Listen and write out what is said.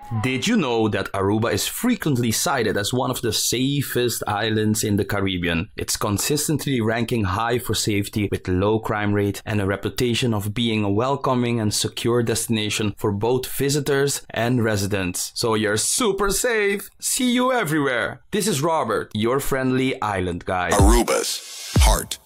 Did you know that Aruba is frequently cited as one of the safest islands in the Caribbean? It's consistently ranking high for safety with low crime rate and a reputation of being a welcoming and secure destination for both visitors and residents. So you're super safe. See you everywhere. This is Robert, your friendly island guide. Aruba's heart